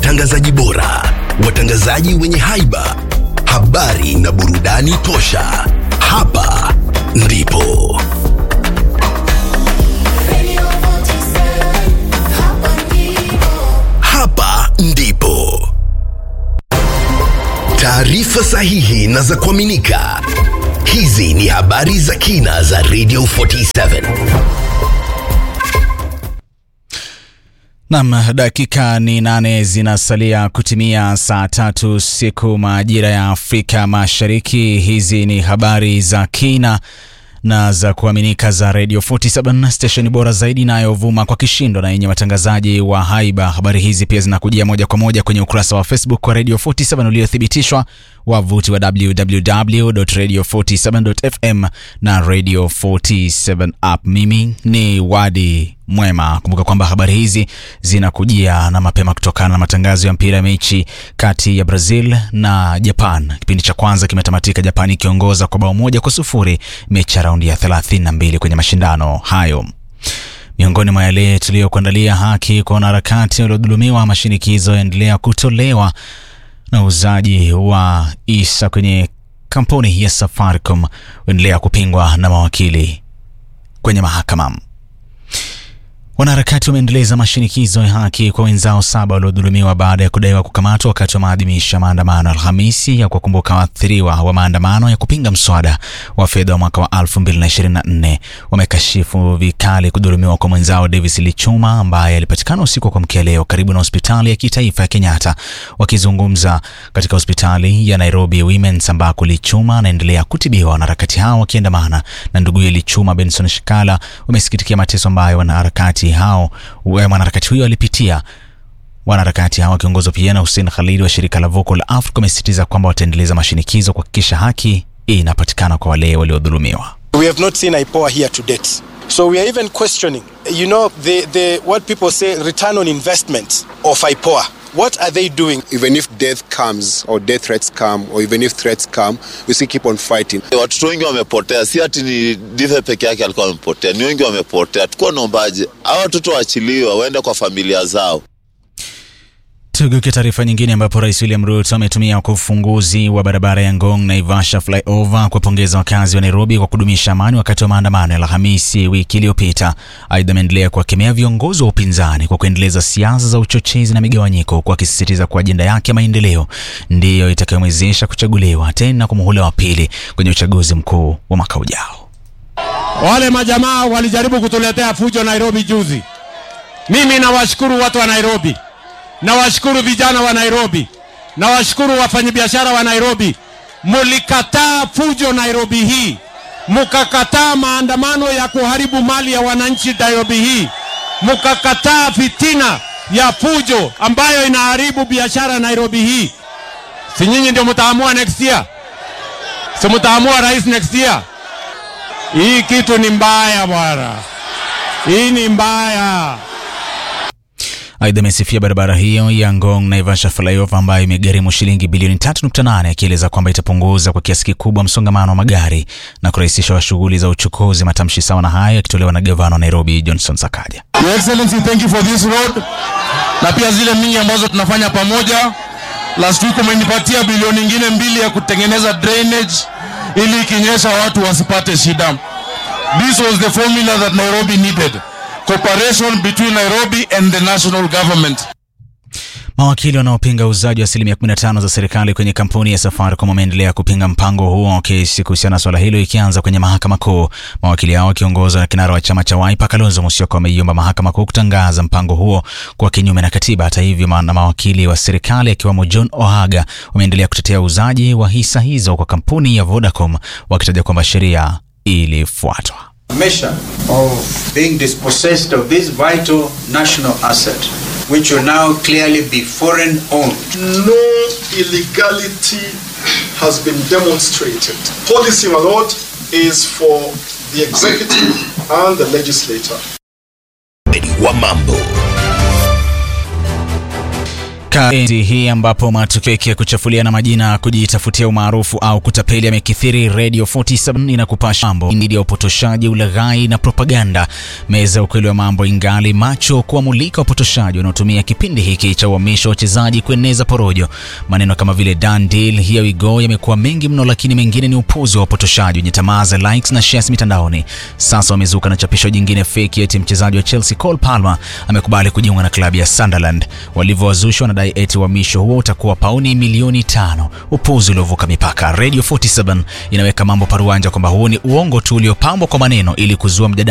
watangazaji bora, watangazaji wenye haiba, habari na burudani tosha. Hapa ndipo hapa ndipo taarifa sahihi na za kuaminika. Hizi ni habari za kina za Radio 47. Naam, dakika ni 8 zinasalia kutimia saa 3 siku majira ya Afrika Mashariki. Hizi ni habari za kina na za kuaminika za Radio 47, station bora zaidi inayovuma kwa kishindo na yenye watangazaji wa haiba. Habari hizi pia zinakujia moja kwa moja kwenye ukurasa wa Facebook wa Radio 47 uliothibitishwa, wavuti wa www.radio47.fm na Radio 47 app. Mimi ni Wadi Mwema. Kumbuka kwamba habari hizi zinakujia na mapema kutokana na matangazo ya mpira ya mechi kati ya Brazil na Japan. Kipindi cha kwanza kimetamatika, Japan ikiongoza kwa bao 1-0 mechi ya raundi ya 32 kwenye mashindano hayo. Miongoni mwa yale tuliyokuandalia: haki kwa wanaharakati waliodhulumiwa, mashinikizo yaendelea kutolewa na uuzaji wa hisa kwenye kampuni ya Safaricom uendelea kupingwa na mawakili kwenye mahakama. Wanaharakati wameendeleza mashinikizo ya haki kwa wenzao 7 waliodhulumiwa baada ya kudaiwa kukamatwa wakati wa maadhimisho ya maandamano Alhamisi ya kukumbuka waathiriwa wa maandamano ya kupinga mswada wa fedha wa mwaka wa 2024. Wamekashifu vikali kudhulumiwa kwa mwenzao Davis Lichuma ambaye alipatikana usiku wa kuamkia leo karibu na hospitali ya kitaifa ya Kenyatta. Wakizungumza katika hospitali ya Nairobi Women's ambako Lichuma anaendelea kutibiwa, wanaharakati hao wakiandamana na nduguye Lichuma Benson Shikala wamesikitikia mateso ambayo mwanaharakati huyo alipitia. Wanaharakati hao wakiongozwa pia na Hussein Khalid wa shirika la Vocal Africa wamesisitiza kwamba wataendeleza mashinikizo kuhakikisha haki inapatikana kwa wale waliodhulumiwa. We have not seen IPOA here to date. So we are even questioning, the what people say return on investment of IPOA. What are they doing? Even if death comes or death threats come or even if threats come, we still keep on fighting. Watu wengi wamepotea, si ati ni Dive peke yake alikuwa amepotea, ni wengi wamepotea. Tuko naombaje hao watoto waachiliwe waende kwa familia zao. Tuguke taarifa nyingine ambapo Rais William Ruto ametumia kwa ufunguzi wa barabara ya Ngong Naivasha flyover kuwapongeza wakazi wa Nairobi kwa kudumisha amani wakati wa maandamano ya Alhamisi wiki iliyopita. Aidha, ameendelea kuwakemea viongozi wa upinzani kwa kuendeleza siasa za uchochezi na migawanyiko, kwa akisisitiza kwa ajenda yake ya maendeleo ndiyo itakayomwezesha kuchaguliwa tena kwa muhula wa pili kwenye uchaguzi mkuu wa mwaka ujao. Wale majamaa walijaribu kutuletea fujo Nairobi juzi. Mimi nawashukuru watu wa Nairobi, nawashukuru vijana wa Nairobi, nawashukuru wafanyabiashara wa Nairobi. Mulikataa fujo Nairobi hii, mukakataa maandamano ya kuharibu mali ya wananchi Nairobi hii, mukakataa fitina ya fujo ambayo inaharibu biashara Nairobi hii. Si nyinyi ndio mtaamua next year? Si mtaamua rais next year? Hii kitu ni mbaya bwana, hii ni mbaya. Aidha, amesifia barabara hiyo ya Ngong Naivasha flyover ambayo imegharimu shilingi bilioni 3.8, akieleza kwamba itapunguza kwa kiasi kikubwa msongamano wa magari na kurahisisha shughuli za uchukuzi. Matamshi sawa na hayo yakitolewa na gavana wa Nairobi Johnson Sakaja. Your Excellency, thank you for this road. Na pia zile mingi ambazo tunafanya pamoja. Last week umenipatia bilioni nyingine 2 ya kutengeneza drainage ili kinyesha watu wasipate shida. This was the formula that Nairobi needed. Cooperation between Nairobi and the national government. Mawakili wanaopinga uuzaji wa 15% za serikali kwenye kampuni ya Safaricom wameendelea kupinga mpango huo, kesi kuhusiana na swala hilo ikianza kwenye mahakama kuu. Mawakili hao wakiongozwa na kinara wa chama cha Wiper Kalonzo Musyoka wameiomba mahakama kuu kutangaza mpango huo kwa kinyume na katiba. Hata hivyo, na mawakili wa serikali akiwemo John Ohaga wameendelea kutetea uuzaji wa hisa hizo kwa kampuni ya Vodacom, wakitaja kwamba sheria ilifuatwa. Measure of being dispossessed of this vital national asset, which will now clearly be foreign owned. No illegality has been demonstrated. Policy, my lord, is for the executive and the legislator. Wa mambo. Katika enzi hii ambapo matukio ya kuchafulia na majina kujitafutia umaarufu au kutapeli yamekithiri, Radio 47 inakupasha mambo dhidi ya upotoshaji, ulaghai na propaganda. Meza ukweli wa mambo ingali macho kuamulika upotoshaji wanaotumia kipindi hiki cha uhamisho wachezaji kueneza porojo. Maneno kama vile done deal, here we go yamekuwa mengi mno, lakini mengine ni upuzi wa upotoshaji wenye tamaa za likes na shares mitandaoni. Sasa wamezuka na chapisho jingine fake eti mchezaji wa Chelsea Cole Palmer amekubali kujiunga na klabu ya Sunderland. Walivyowazushwa na dai eti uhamisho huo utakuwa pauni milioni 5. Upuzi uliovuka mipaka. Radio 47 inaweka mambo paruanja kwamba huo ni uongo tu uliopambwa kwa maneno ili kuzua mjadala.